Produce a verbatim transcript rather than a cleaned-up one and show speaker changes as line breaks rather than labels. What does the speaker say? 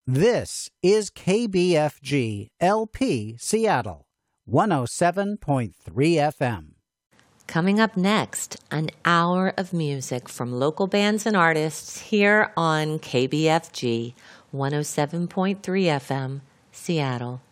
This is K B F G L P Seattle, one oh seven point three F M.
Coming up next, an hour of music from local bands and artists here on K B F G one oh seven point three F M, Seattle.